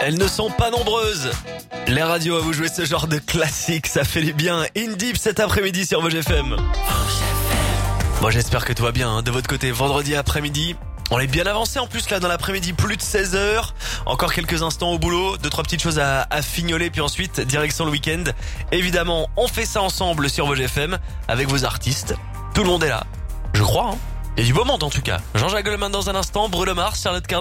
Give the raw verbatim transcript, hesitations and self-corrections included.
Elles ne sont pas nombreuses. Les radios à vous jouer ce genre de classique, ça fait du bien. In Deep cet après-midi sur Vosges F M. Bon, j'espère que tout va bien hein, de votre côté. Vendredi après-midi, on est bien avancé en plus là dans l'après-midi, plus de seize heures. Encore quelques instants au boulot, deux trois petites choses à, à fignoler, puis ensuite direction le week-end. Évidemment, on fait ça ensemble sur Vosges F M avec vos artistes. Tout le monde est là, je crois. Hein. Il y a du beau monde en tout cas. Jean-Jacques Goldman dans un instant, Bruno Mars, Charlotte Cardin.